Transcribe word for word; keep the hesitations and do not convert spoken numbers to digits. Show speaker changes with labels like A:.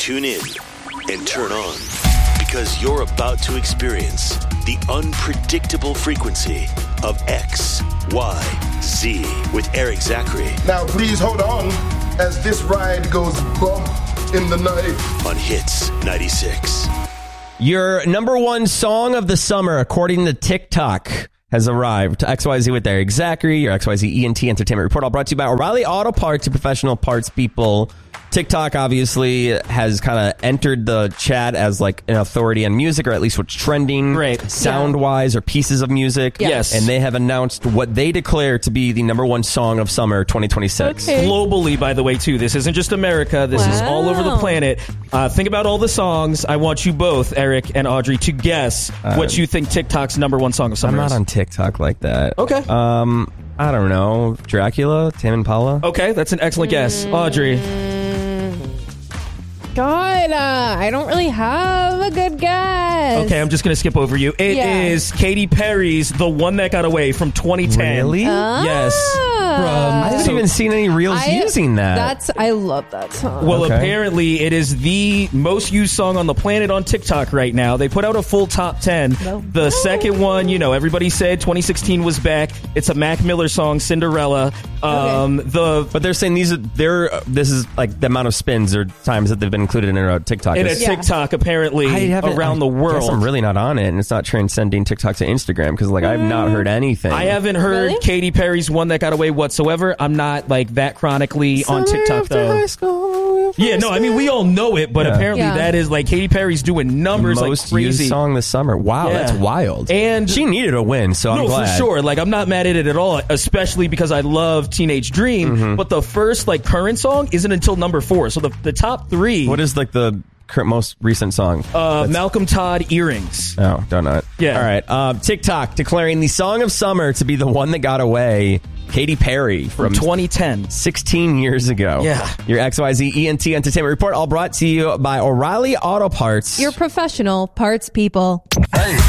A: Tune in and turn on, because you're about to experience the unpredictable frequency of X Y Z with Eric Zachary.
B: Now please hold on as this ride goes bump in the night.
A: On Hits ninety-six.
C: Your number one song of the summer, according to TikTok, has arrived. X Y Z with Eric Zachary, your X Y Z E N T Entertainment Report, all brought to you by O'Reilly Auto Parts, your professional parts people. TikTok obviously has kind of entered the chat as like an authority on music, or at least what's trending,
D: right,
C: sound-wise, or pieces of music.
D: Yeah. Yes.
C: And they have announced what they declare to be the number one song of summer twenty twenty-six.
D: Okay. Globally, by the way, too. This isn't just America. This
E: wow.
D: is all over the planet. Uh, think about all the songs. I want you both, Eric and Audrey, to guess uh, what you think TikTok's number one song of summer
C: I'm
D: is.
C: not on TikTok like that.
D: Okay.
C: Um, I don't know. Dracula? Tame Impala?
D: Okay, that's an excellent guess. Audrey?
E: God, uh, I don't really have a good guess.
D: Okay, I'm just going to skip over you. It
E: yeah.
D: is Katy Perry's The One That Got Away from twenty ten.
C: Really?
E: Ah.
D: Yes.
C: From, I haven't
D: so,
C: even seen any reels
E: I,
C: using that.
E: That's I love that song.
D: Well,
C: okay.
D: apparently it is the most used song on the planet on TikTok right now. They put out a full top ten.
E: No.
D: The second one, you know, everybody said twenty sixteen was back. It's a Mac Miller song, Cinderella. Um,
E: okay.
D: The
C: But they're saying these are they're uh, this is like the amount of spins or times that they've been included in a TikTok.
D: in a
E: Yeah.
D: TikTok apparently around
C: I
D: the world.
C: guess I'm really not on it, and it's not transcending TikTok to Instagram because like I've not heard anything.
D: I haven't heard
E: Really?
D: Katy Perry's One That Got Away whatsoever. I'm not like that chronically on TikTok though. Yeah, no, I mean we all know it, but
C: Yeah.
D: apparently
E: Yeah.
D: that is like Katy Perry's doing numbers
C: Most
D: like crazy.
C: used song this summer. Wow,
D: Yeah.
C: that's wild.
D: And
C: she needed a win, so
D: no,
C: I'm glad.
D: for sure. Like I'm not mad at it at all, especially because I love Teenage Dream.
C: Mm-hmm.
D: But the first like current song isn't until number four. So the the top three.
C: What is like the cur- most recent song?
D: uh, Malcolm Todd, Earrings.
C: Oh, don't know it.
D: Yeah.
C: All right. Uh, TikTok declaring the song of summer to be the one that got away. Katy Perry
D: From
C: from
D: twenty ten.
C: sixteen years ago.
D: Yeah.
C: Your X Y Z E N T Entertainment Report, all brought to you by O'Reilly Auto Parts.
E: Your professional parts people.
A: Hey.